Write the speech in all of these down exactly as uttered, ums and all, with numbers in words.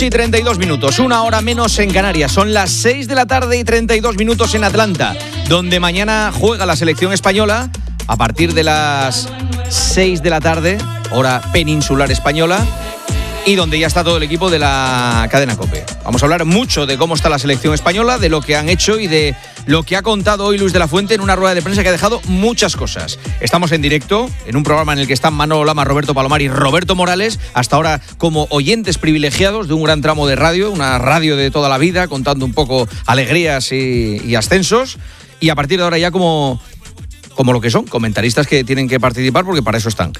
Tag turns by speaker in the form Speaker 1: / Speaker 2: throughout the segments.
Speaker 1: Y treinta y dos minutos, una hora menos en Canarias. Son las seis de la tarde y treinta y dos minutos en Atlanta, donde mañana juega la selección española a partir de las seis de la tarde, hora peninsular española, y donde ya está todo el equipo de la cadena COPE. Vamos a hablar mucho de cómo está la selección española, de lo que han hecho y de lo que ha contado hoy Luis de la Fuente en una rueda de prensa que ha dejado muchas cosas. Estamos en directo, en un programa en el que están Manolo Lama, Roberto Palomar y Roberto Morales, hasta ahora como oyentes privilegiados de un gran tramo de radio, una radio de toda la vida, contando un poco alegrías y, y ascensos, y a partir de ahora ya como... como lo que son, comentaristas que tienen que participar porque para eso están.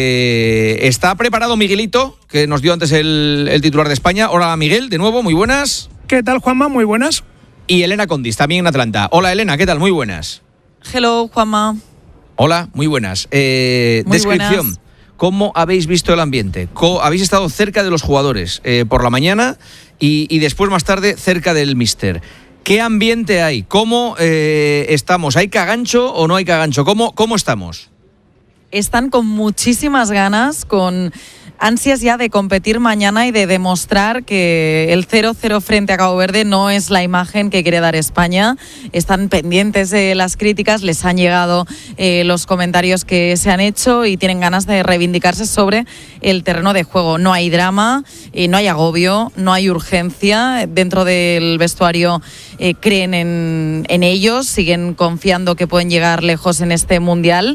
Speaker 1: Eh, está preparado Miguelito, que nos dio antes el, el titular de España. Hola Miguel, de nuevo, muy buenas.
Speaker 2: ¿Qué tal, Juanma? Muy buenas.
Speaker 1: Y Elena Condis, también en Atlanta. Hola Elena, ¿qué tal? Muy buenas.
Speaker 3: Hello, Juanma.
Speaker 1: Hola, muy buenas. Eh,
Speaker 3: muy
Speaker 1: descripción.
Speaker 3: Buenas.
Speaker 1: ¿Cómo habéis visto el ambiente? ¿Cómo habéis estado cerca de los jugadores eh, por la mañana y, y después más tarde cerca del míster? ¿Qué ambiente hay? ¿Cómo eh, estamos? ¿Hay cagancho o no hay cagancho? ¿Cómo, cómo estamos?
Speaker 3: Están con muchísimas ganas, con ansias ya de competir mañana y de demostrar que el cero cero frente a Cabo Verde no es la imagen que quiere dar España. Están pendientes de las críticas, les han llegado eh, los comentarios que se han hecho y tienen ganas de reivindicarse sobre el terreno de juego. No hay drama, eh, no hay agobio, no hay urgencia. Dentro del vestuario eh, creen en, en ellos, siguen confiando que pueden llegar lejos en este Mundial,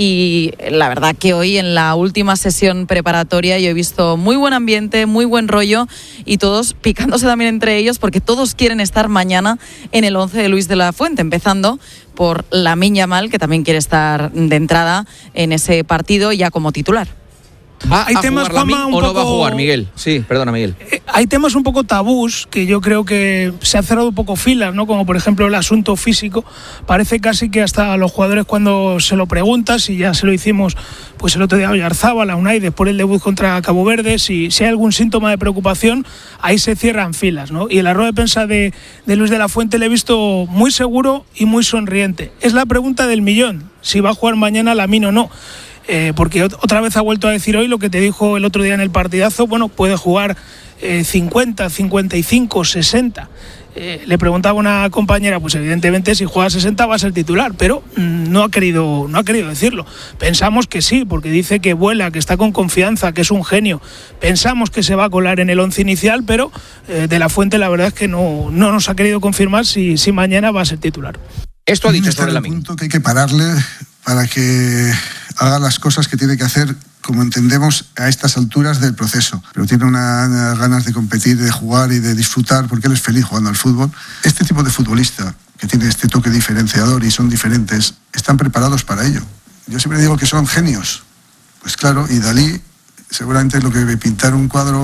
Speaker 3: y la verdad que hoy en la última sesión preparatoria yo he visto muy buen ambiente, muy buen rollo, y todos picándose también entre ellos porque todos quieren estar mañana en el once de Luis de la Fuente, empezando por Lamine Yamal, que también quiere estar de entrada en ese partido ya como titular.
Speaker 1: ¿Va
Speaker 2: hay
Speaker 1: a
Speaker 2: temas,
Speaker 1: jugar
Speaker 2: Juanma, un
Speaker 1: o no
Speaker 2: poco...
Speaker 1: va a jugar, Miguel? Sí, perdona, Miguel.
Speaker 2: Eh, hay temas un poco tabús que yo creo que se han cerrado un poco filas, ¿no? Como por ejemplo el asunto físico. Parece casi que hasta los jugadores, cuando se lo preguntas, y ya se lo hicimos pues el otro día a Oyarzábal, a Unai, después del debut contra Cabo Verde, si, si hay algún síntoma de preocupación, ahí se cierran filas, ¿no? Y en la rueda de prensa de, de Luis de la Fuente le he visto muy seguro y muy sonriente. Es la pregunta del millón, si va a jugar mañana Lamine o no. Eh, porque otra vez ha vuelto a decir hoy lo que te dijo el otro día en el partidazo. Bueno, puede jugar eh, cincuenta, cincuenta y cinco, sesenta. Eh, le preguntaba a una compañera, pues evidentemente si juega sesenta va a ser titular, pero mm, no ha querido, no ha querido decirlo. Pensamos que sí, porque dice que vuela, que está con confianza, que es un genio. Pensamos que se va a colar en el once inicial, pero eh, de la Fuente la verdad es que no, no nos ha querido confirmar si, si mañana va a ser titular.
Speaker 1: Esto ha dicho sobre
Speaker 4: el punto que hay que pararle para que haga las cosas que tiene que hacer, como entendemos, a estas alturas del proceso. Pero tiene unas una ganas de competir, de jugar y de disfrutar, porque él es feliz jugando al fútbol. Este tipo de futbolista, que tiene este toque diferenciador y son diferentes, están preparados para ello. Yo siempre digo que son genios. Pues claro, y Dalí seguramente lo que pintar un cuadro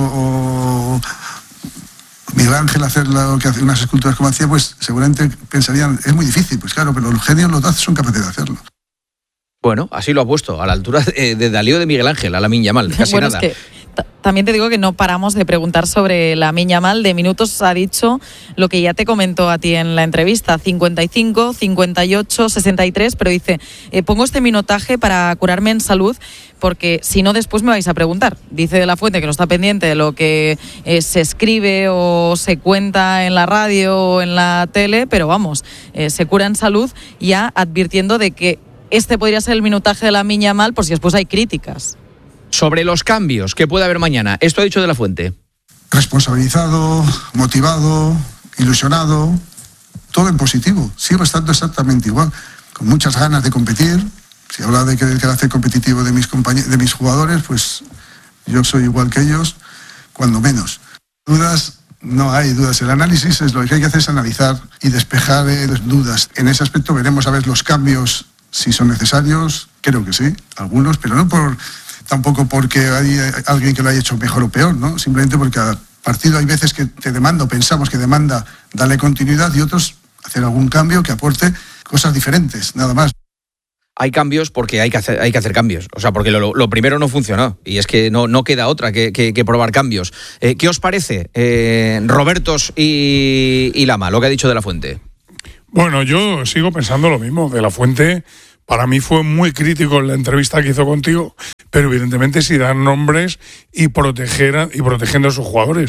Speaker 4: o Miguel Ángel hacer lo que hace, unas esculturas como hacía, pues seguramente pensarían, es muy difícil, pues claro, pero los genios los dos son capaces de hacerlo.
Speaker 1: Bueno, así lo ha puesto, a la altura de, de Dalí o de Miguel Ángel, a Lamine Yamal, casi
Speaker 3: bueno,
Speaker 1: nada.
Speaker 3: Es que t- también te digo que no paramos de preguntar sobre Lamine Yamal. De minutos ha dicho lo que ya te comentó a ti en la entrevista, cincuenta y cinco, cincuenta y ocho, sesenta y tres, pero dice, eh, pongo este minutaje para curarme en salud, porque si no después me vais a preguntar. Dice de la Fuente que no está pendiente de lo que eh, se escribe o se cuenta en la radio o en la tele, pero vamos, eh, se cura en salud, ya advirtiendo de que este podría ser el minutaje de Lamine Yamal por si después hay críticas.
Speaker 1: Sobre los cambios que puede haber mañana, esto ha dicho de la Fuente.
Speaker 4: Responsabilizado, motivado, ilusionado, todo en positivo. Sigo estando exactamente igual, con muchas ganas de competir. Si habla de que el carácter competitivo de mis compañeros, de mis jugadores, pues yo soy igual que ellos, cuando menos. Dudas, no hay dudas. El análisis es lo que hay que hacer, es analizar y despejar eh, las dudas. En ese aspecto veremos a ver los cambios, si son necesarios, creo que sí, algunos, pero no por tampoco porque hay alguien que lo haya hecho mejor o peor, ¿no? Simplemente porque cada partido hay veces que te demanda, o pensamos que demanda darle continuidad, y otros hacer algún cambio que aporte cosas diferentes, nada más.
Speaker 1: Hay cambios porque hay que hacer, hay que hacer cambios. O sea, porque lo, lo primero no funcionó. Y es que no, no queda otra que, que, que probar cambios. Eh, ¿Qué os parece, eh, Robertos y, y Lama, lo que ha dicho de la Fuente?
Speaker 5: Bueno, yo sigo pensando lo mismo. De la Fuente, para mí fue muy crítico en la entrevista que hizo contigo, pero evidentemente si dan nombres y, proteger a, y protegiendo a sus jugadores.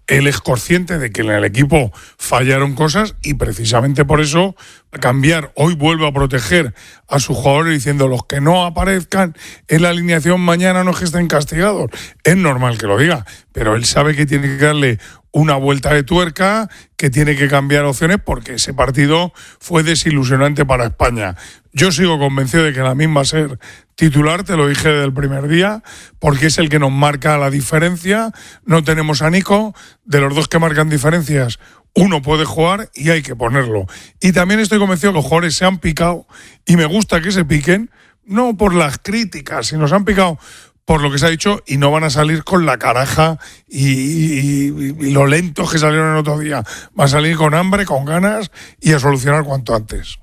Speaker 5: él es consciente de que en el equipo fallaron cosas y precisamente por eso cambiar. Hoy vuelve a proteger a sus jugadores diciendo los que no aparezcan en la alineación mañana no es que estén castigados. Es normal que lo diga, pero él sabe que tiene que darle una vuelta de tuerca, que tiene que cambiar opciones porque ese partido fue desilusionante para España. Yo sigo convencido de que Lamine va a ser titular, te lo dije desde el primer día, porque es el que nos marca la diferencia. No tenemos a Nico, de los dos que marcan diferencias, uno puede jugar y hay que ponerlo. Y también estoy convencido que los jugadores se han picado y me gusta que se piquen, no por las críticas, sino se han picado por lo que se ha dicho y no van a salir con la caraja y, y, y lo lentos que salieron el otro día. Va a salir con hambre, con ganas y a solucionar cuanto antes.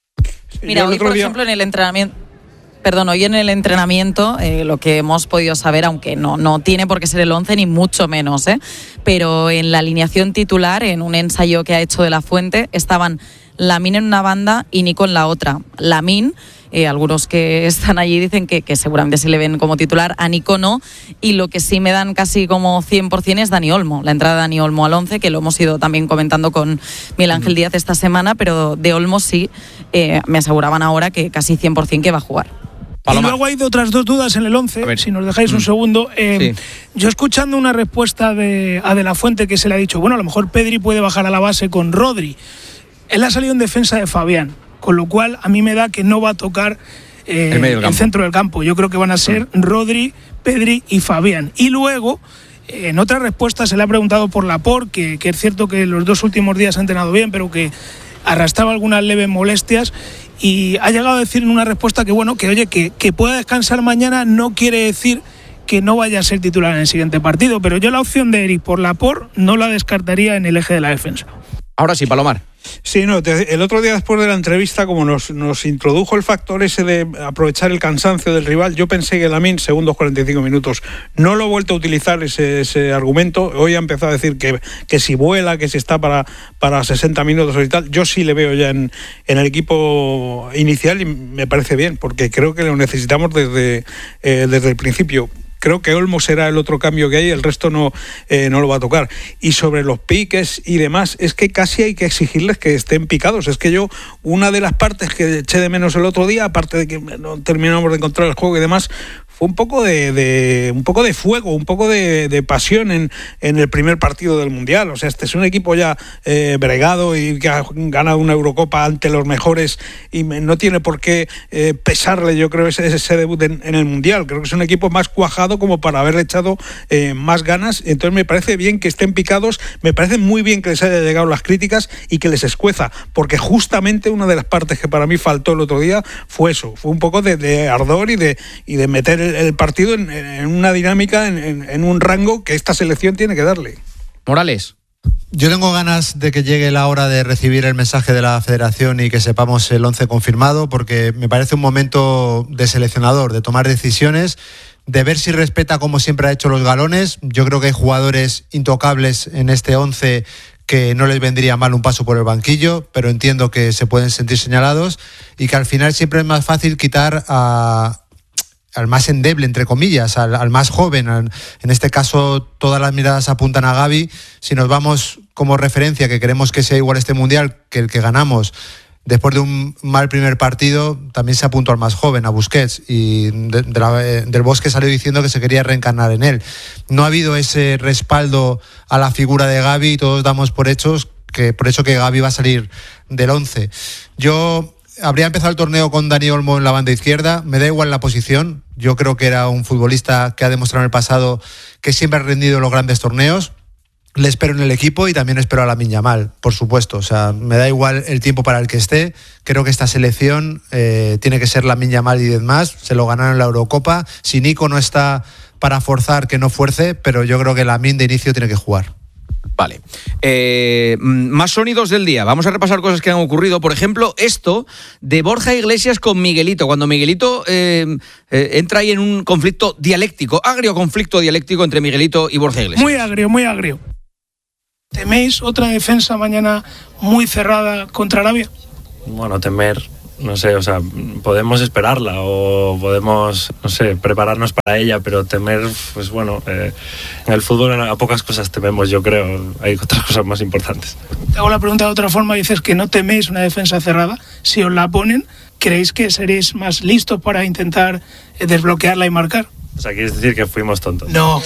Speaker 3: Mira, hoy por día... ejemplo en el entrenamiento... Perdón, hoy en el entrenamiento, eh, lo que hemos podido saber, aunque no, no tiene por qué ser el once ni mucho menos, ¿eh? Pero en la alineación titular, en un ensayo que ha hecho de la Fuente, estaban Lamine en una banda y Nico en la otra. Lamine, eh, algunos que están allí dicen que, que seguramente se le ven como titular, a Nico no, y lo que sí me dan casi como cien por ciento es Dani Olmo, la entrada de Dani Olmo al once, que lo hemos ido también comentando con Miguel Ángel Díaz esta semana, pero de Olmo sí, eh, me aseguraban ahora que casi cien por ciento que va a jugar.
Speaker 2: Paloma. Y luego hay otras dos dudas en el once, si nos dejáis mm. un segundo. Eh, sí. Yo escuchando una respuesta de, a De La Fuente que se le ha dicho, bueno, a lo mejor Pedri puede bajar a la base con Rodri. Él ha salido en defensa de Fabián, con lo cual a mí me da que no va a tocar eh, el, el centro del campo. Yo creo que van a ser mm. Rodri, Pedri y Fabián. Y luego, en otra respuesta se le ha preguntado por Laporte, que, que es cierto que los dos últimos días ha entrenado bien, pero que arrastraba algunas leves molestias. Y ha llegado a decir en una respuesta que, bueno, que oye, que, que pueda descansar mañana no quiere decir que no vaya a ser titular en el siguiente partido, pero yo la opción de Eric por Laporte no la descartaría en el eje de la defensa.
Speaker 1: Ahora sí, Palomar.
Speaker 6: Sí, no, te, el otro día después de la entrevista, como nos, nos introdujo el factor ese de aprovechar el cansancio del rival, yo pensé que Lamine, segundos cuarenta y cinco minutos, no lo he vuelto a utilizar ese, ese argumento. Hoy ha empezado a decir que, que si vuela, que si está para, para sesenta minutos y tal. Yo sí le veo ya en, en el equipo inicial y me parece bien, porque creo que lo necesitamos desde, eh, desde el principio. Creo que Olmo será el otro cambio que hay, el resto no, eh, no lo va a tocar. Y sobre los piques y demás, es que casi hay que exigirles que estén picados. Es que yo, una de las partes que eché de menos el otro día, aparte de que no terminamos de encontrar el juego y demás, fue un poco de, de un poco de fuego, un poco de, de pasión en, en el primer partido del Mundial. O sea, este es un equipo ya eh, bregado y que ha ganado una Eurocopa ante los mejores y no tiene por qué eh, pesarle, yo creo, ese, ese debut en, en el Mundial. Creo que es un equipo más cuajado como para haberle echado eh, más ganas. Entonces me parece bien que estén picados, me parece muy bien que les haya llegado las críticas y que les escueza, porque justamente una de las partes que para mí faltó el otro día fue eso, fue un poco de, de ardor y de, y de meter el, el partido en, en una dinámica, en, en, en un rango que esta selección tiene que darle.
Speaker 1: Morales.
Speaker 7: Yo tengo ganas de que llegue la hora de recibir el mensaje de la Federación y que sepamos el once confirmado, porque me parece un momento de seleccionador, de tomar decisiones, de ver si respeta como siempre ha hecho los galones. Yo creo que hay jugadores intocables en este once que no les vendría mal un paso por el banquillo, pero entiendo que se pueden sentir señalados y que al final siempre es más fácil quitar a... al más endeble, entre comillas, al, al más joven. Al, en este caso, todas las miradas apuntan a Gavi. Si nos vamos como referencia, que queremos que sea igual este Mundial que el que ganamos, después de un mal primer partido, también se apuntó al más joven, a Busquets, y de, de la, del Bosque salió diciendo que se quería reencarnar en él. No ha habido ese respaldo a la figura de Gavi y todos damos por hechos que por eso que Gavi va a salir del once. Yo... habría empezado el torneo con Dani Olmo en la banda izquierda, me da igual la posición, yo creo que era un futbolista que ha demostrado en el pasado que siempre ha rendido en los grandes torneos, le espero en el equipo y también espero a Lamine Yamal, por supuesto, o sea, me da igual el tiempo para el que esté, creo que esta selección eh, tiene que ser Lamine Yamal y diez más, se lo ganaron en la Eurocopa, si Nico no está para forzar, que no fuerce, pero yo creo que Lamine de inicio tiene que jugar.
Speaker 1: Vale. Eh, más sonidos del día. Vamos a repasar cosas que han ocurrido. Por ejemplo, esto de Borja Iglesias con Miguelito. Cuando Miguelito eh, eh, entra ahí en un conflicto dialéctico, agrio conflicto dialéctico entre Miguelito y Borja Iglesias.
Speaker 2: Muy agrio, muy agrio. ¿Teméis otra defensa mañana muy cerrada contra Arabia?
Speaker 8: Bueno, temer... no sé, o sea, podemos esperarla o podemos, no sé, prepararnos para ella, pero temer, pues bueno, eh, en el fútbol a pocas cosas tememos, yo creo, hay otras cosas más importantes.
Speaker 2: Te hago la pregunta de otra forma, dices que no teméis una defensa cerrada, si os la ponen, ¿creéis que seréis más listos para intentar desbloquearla y marcar?
Speaker 8: O sea, ¿quieres decir que fuimos tontos?
Speaker 2: No,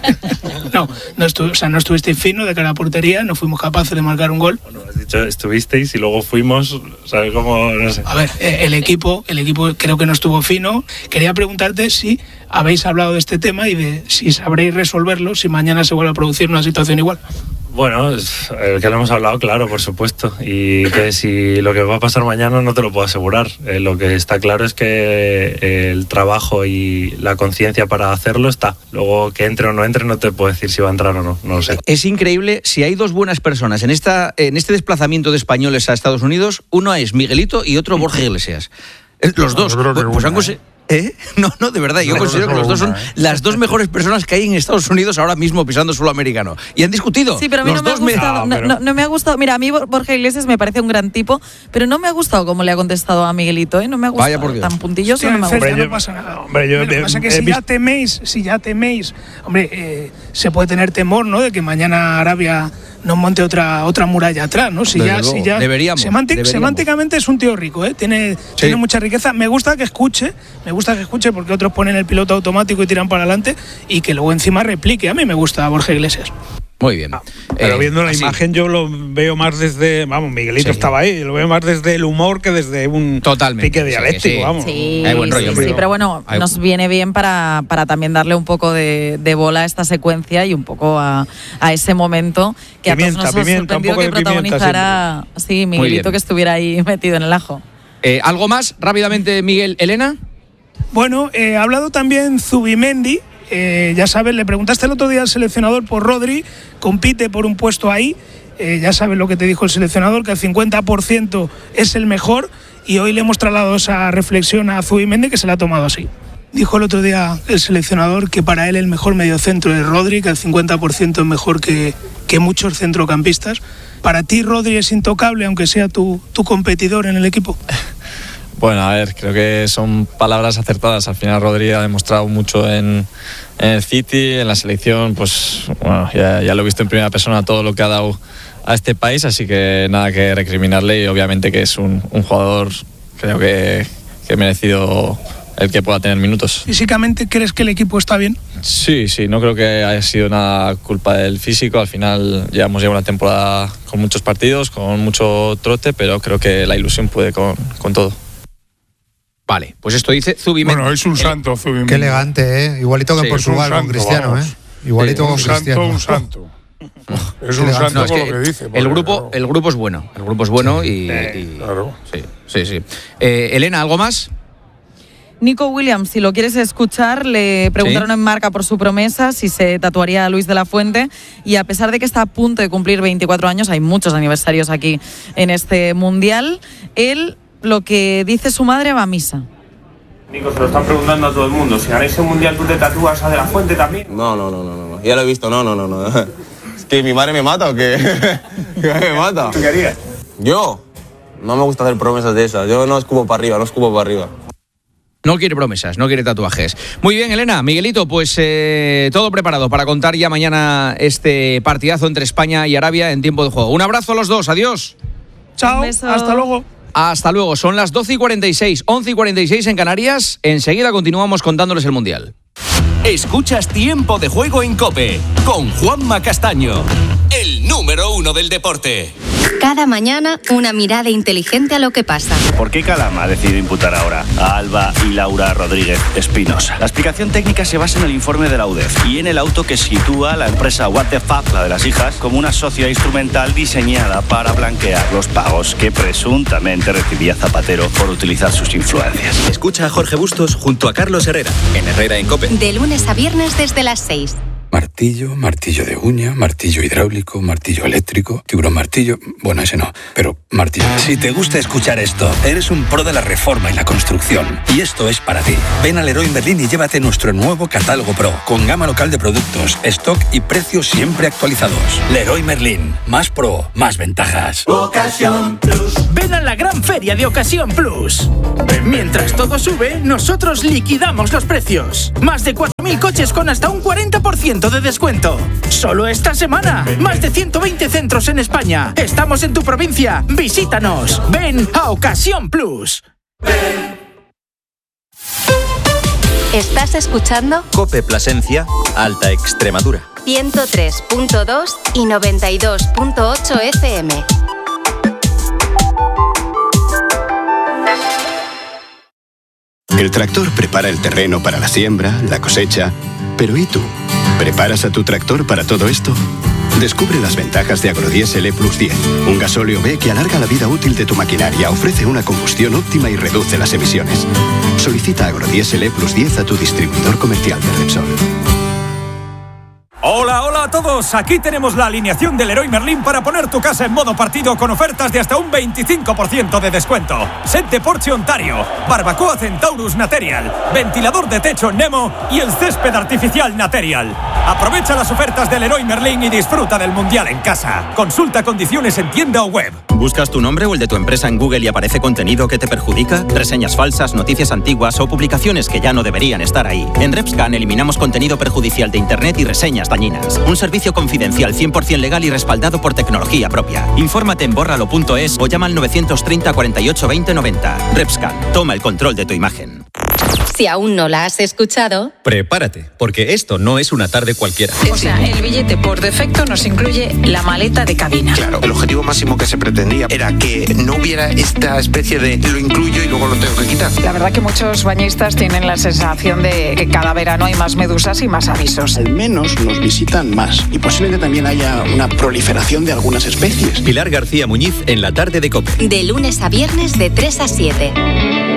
Speaker 2: no, no, estu- o sea, no estuvisteis fino de cara a portería, no fuimos capaces de marcar un gol.
Speaker 8: Bueno, has dicho estuvisteis y luego fuimos, ¿sabes cómo? No sé.
Speaker 2: A ver, el equipo, el equipo creo que no estuvo fino. Quería preguntarte si habéis hablado de este tema y de si sabréis resolverlo si mañana se vuelve a producir una situación igual.
Speaker 8: Bueno, el que lo hemos hablado, claro, por supuesto. Y que si lo que va a pasar mañana no te lo puedo asegurar. Eh, lo que está claro es que eh, el trabajo y la conciencia para hacerlo está. Luego que entre o no entre no te puedo decir si va a entrar o no, no lo sé.
Speaker 1: Es increíble, si hay dos buenas personas en esta en este desplazamiento de españoles a Estados Unidos, uno es Miguelito y otro Borja Iglesias. Los dos,
Speaker 5: No,
Speaker 1: pues, pues han conse- ¿Eh? No, no, de verdad, yo
Speaker 5: No,
Speaker 1: considero que los dos son
Speaker 5: una, ¿eh?
Speaker 1: las dos mejores personas que hay en Estados Unidos ahora mismo pisando suelo americano. Y han discutido.
Speaker 3: Sí, pero a mí
Speaker 1: los
Speaker 3: no me ha
Speaker 1: dos me-
Speaker 3: gustado.
Speaker 5: Ah,
Speaker 3: no,
Speaker 5: pero-
Speaker 3: no- no me ha gustado. Mira, a mí Bor- Borja Iglesias me parece un gran tipo, pero no me ha gustado cómo le ha contestado a Miguelito, ¿eh? No me ha gustado.
Speaker 1: Vaya por Dios.
Speaker 3: Tan puntilloso
Speaker 2: Hostia,
Speaker 3: no me ha
Speaker 2: César,
Speaker 3: gustado.
Speaker 6: Hombre,
Speaker 2: no
Speaker 6: yo-
Speaker 2: pasa nada.
Speaker 6: hombre, yo
Speaker 2: Lo que
Speaker 6: he-
Speaker 2: pasa es que
Speaker 6: he
Speaker 2: si ya
Speaker 6: visto-
Speaker 2: teméis, si ya teméis, hombre, eh, se puede tener temor, ¿no? De que mañana Arabia nos monte otra otra muralla atrás, ¿no? Si
Speaker 1: Desde
Speaker 2: ya,
Speaker 1: luego.
Speaker 2: si ya
Speaker 1: Deberíamos,
Speaker 2: semántic-
Speaker 1: deberíamos.
Speaker 2: semánticamente es un tío rico, ¿eh? Tiene, tiene mucha riqueza. Me gusta que escuche, me gusta que escuche porque otros ponen el piloto automático y tiran para adelante y que luego encima replique. A mí me gusta Borja Iglesias.
Speaker 1: Muy bien.
Speaker 6: Pero
Speaker 1: Eh,
Speaker 6: viendo la
Speaker 1: así.
Speaker 6: imagen yo lo veo más desde, vamos, Miguelito
Speaker 1: Sí.
Speaker 6: estaba ahí, lo veo más desde el humor que desde un
Speaker 1: Totalmente,
Speaker 6: pique
Speaker 1: sí,
Speaker 6: dialéctico,
Speaker 1: sí.
Speaker 6: vamos.
Speaker 3: Sí,
Speaker 1: Hay buen rollo,
Speaker 3: sí,
Speaker 1: hombre.
Speaker 3: sí, pero bueno,
Speaker 1: Hay-
Speaker 3: nos viene bien para, para también darle un poco de, de bola a esta secuencia y un poco a, a ese momento que
Speaker 6: Pimienta,
Speaker 3: a todos nos ha
Speaker 6: pimienta, un
Speaker 3: sorprendido
Speaker 6: poco
Speaker 3: que
Speaker 6: de pimienta
Speaker 3: protagonizara, sí, Miguelito
Speaker 1: bien.
Speaker 3: que estuviera ahí metido en el ajo.
Speaker 1: Eh, ¿Algo más rápidamente, Miguel? ¿Elena?
Speaker 2: Bueno, eh, ha hablado también Zubimendi. Eh, ya sabes, le preguntaste el otro día al seleccionador por Rodri, compite por un puesto ahí. Eh, ya sabes lo que te dijo el seleccionador, que el cincuenta por ciento es el mejor. Y hoy le hemos trasladado esa reflexión a Zubimendi, que se la ha tomado así. Dijo el otro día el seleccionador que para él el mejor mediocentro es Rodri, que el cincuenta por ciento es mejor que, que muchos centrocampistas. Para ti Rodri es intocable, aunque sea tu, tu competidor en el equipo.
Speaker 9: Bueno, a ver, creo que son palabras acertadas. Al final Rodri ha demostrado mucho en, en el City, en la selección, pues bueno, ya, ya lo he visto en primera persona todo lo que ha dado a este país, así que nada que recriminarle y obviamente que es un, un jugador, creo que, que merecido el que pueda tener minutos.
Speaker 2: ¿Físicamente crees que el equipo está bien?
Speaker 9: Sí, sí, no creo que haya sido nada culpa del físico. Al final llevamos ya una temporada con muchos partidos, con mucho trote, pero creo que la ilusión puede con, con todo.
Speaker 1: Vale, pues esto dice Zubimendi.
Speaker 5: Bueno, es un santo, Zubimendi.
Speaker 7: Qué elegante, ¿eh? Igualito que
Speaker 1: Sí,
Speaker 7: en
Speaker 5: Es un
Speaker 7: Portugal con
Speaker 5: santo,
Speaker 7: Cristiano,
Speaker 5: vamos.
Speaker 7: ¿eh? Igualito
Speaker 5: Un
Speaker 7: con
Speaker 5: santo,
Speaker 7: Cristiano.
Speaker 5: un santo. Es
Speaker 7: Qué
Speaker 5: un
Speaker 7: elegante.
Speaker 5: santo
Speaker 1: No, es
Speaker 5: por
Speaker 1: que
Speaker 5: lo que dice.
Speaker 1: el
Speaker 5: porque,
Speaker 1: grupo,
Speaker 5: claro.
Speaker 1: el grupo es bueno, el grupo es bueno y, y-
Speaker 5: claro.
Speaker 1: sí, sí, sí. Eh, Elena, ¿algo más?
Speaker 3: Nico Williams, si lo quieres escuchar, le preguntaron
Speaker 1: Sí.
Speaker 3: en Marca por su promesa si se tatuaría a Luis de la Fuente y a pesar de que está a punto de cumplir veinticuatro años, hay muchos aniversarios aquí en este Mundial, él, lo que dice su madre, va a misa.
Speaker 10: Nico, se lo están preguntando a todo el mundo. Si ganáis el mundial, ¿tú te tatúas a De la Fuente también?
Speaker 11: No, no, no, no, no. Ya lo he visto, no, no, no, no. ¿Es que mi madre me mata o qué? ¿Qué me mata?
Speaker 10: ¿Qué harías?
Speaker 11: Yo no me gusta hacer promesas de esas. Yo no escupo para arriba, no escupo para arriba.
Speaker 1: No quiere promesas, no quiere tatuajes. Muy bien, Elena. Miguelito, pues eh, todo preparado para contar ya mañana este partidazo entre España y Arabia en tiempo de juego. Un abrazo a los dos, adiós.
Speaker 2: Chao,
Speaker 3: Un beso.
Speaker 2: hasta luego.
Speaker 1: Hasta luego, son las doce y cuarenta y seis, once y cuarenta y seis en Canarias. Enseguida continuamos contándoles el Mundial.
Speaker 12: Escuchas Tiempo de Juego en COPE con Juanma Castaño, el número uno del deporte.
Speaker 13: Cada mañana, una mirada inteligente a lo que pasa.
Speaker 14: ¿Por qué Calama ha decidido imputar ahora a Alba y Laura Rodríguez Espinosa? La explicación técnica se basa en el informe de la U D E F y en el auto que sitúa a la empresa What the Fuck, la de las hijas, como una socia instrumental diseñada para blanquear los pagos que presuntamente recibía Zapatero por utilizar sus influencias.
Speaker 12: Escucha a Jorge Bustos junto a Carlos Herrera en Herrera en COPE.
Speaker 13: De lunes a viernes desde las seis.
Speaker 15: Martillo, martillo de uña, martillo hidráulico, martillo eléctrico, tiburón martillo... Bueno, ese no, pero martillo...
Speaker 16: Si te gusta escuchar esto, eres un pro de la reforma y la construcción. Y esto es para ti. Ven a Leroy Merlin y llévate nuestro nuevo catálogo Pro, con gama local de productos, stock y precios siempre actualizados. Leroy Merlin. Más pro, más ventajas.
Speaker 17: Ocasión Plus. Ven a la gran feria de Ocasión Plus. Mientras todo sube, nosotros liquidamos los precios. Más de cuatro mil coches con hasta un cuarenta por ciento de descuento. Solo esta semana. Más de ciento veinte centros en España. Estamos en tu provincia. Visítanos. Ven a Ocasión Plus.
Speaker 13: ¿Estás escuchando?
Speaker 18: COPE Plasencia, Alta Extremadura.
Speaker 13: ciento tres punto dos y noventa y dos punto ocho F M.
Speaker 19: El tractor prepara el terreno para la siembra, la cosecha. Pero ¿y tú? ¿Preparas a tu tractor para todo esto? Descubre las ventajas de Agrodiesel E Plus diez, un gasóleo B que alarga la vida útil de tu maquinaria, ofrece una combustión óptima y reduce las emisiones. Solicita Agrodiesel E Plus diez a tu distribuidor comercial de Repsol.
Speaker 20: Hola, hola a todos. Aquí tenemos la alineación del Leroy Merlin para poner tu casa en modo partido con ofertas de hasta un veinticinco por ciento de descuento. Set de Porsche Ontario, barbacoa Centaurus Material, ventilador de techo Nemo y el césped artificial Material. Aprovecha las ofertas del Leroy Merlin y disfruta del Mundial en casa. Consulta condiciones en tienda o web.
Speaker 18: ¿Buscas tu nombre o el de tu empresa en Google y aparece contenido que te perjudica? ¿Reseñas falsas, noticias antiguas o publicaciones que ya no deberían estar ahí? En RepScan eliminamos contenido perjudicial de Internet y reseñas dañinas. Un servicio confidencial cien por ciento legal y respaldado por tecnología propia. Infórmate en bórralo punto es o llama al novecientos treinta, cuarenta y ocho, veinte, noventa. RepScan, toma el control de tu imagen.
Speaker 13: Si aún no la has escuchado,
Speaker 21: prepárate, porque esto no es una tarde cualquiera.
Speaker 22: O sea, el billete por defecto nos incluye la maleta de cabina.
Speaker 23: Claro, el objetivo máximo que se pretendía era que no hubiera esta especie de lo incluyo y luego lo tengo que quitar.
Speaker 22: La verdad que muchos bañistas tienen la sensación de que cada verano hay más medusas y más avisos.
Speaker 24: Al menos nos visitan más y posiblemente también haya una proliferación de algunas especies.
Speaker 21: Pilar García Muñiz en la tarde de COPE.
Speaker 13: De lunes a viernes de tres a siete.